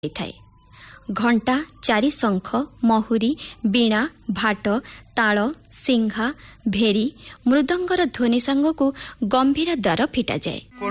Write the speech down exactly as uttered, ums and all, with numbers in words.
ଥାଏ। ଘଣ୍ଟା, ଚାରି ଶଙ୍ଖ, ମହୁରୀ, ବୀଣା, ଭାଟ, ତାଳ, ସିଂହା, ଭେରୀ, ମୃଦଙ୍ଗର ଧ୍ୱନି ସାଙ୍ଗକୁ ଗମ୍ଭୀର ଦ୍ୱାର ଫିଟାଯାଏ।